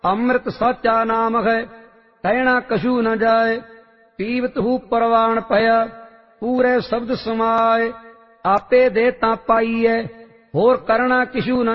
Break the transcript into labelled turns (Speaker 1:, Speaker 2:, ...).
Speaker 1: ਅੰਮ੍ਰਿਤ ਸਾਚਾ ਨਾਮ ਹੈ, ਕਹਿਣਾ ਕਛੂ ਨ ਜਾਏ। ਪੀਵਤ ਹੂ ਪਰਵਾਣ ਭਇਆ, ਪੂਰੇ ਸ਼ਬਦ ਸਮਾਏ। ਆਪੇ ਦੇ ਤਾਂ ਪਾਈਐ, ਹੋਰ ਕਰਣਾ ਕਿਛੂ ਨ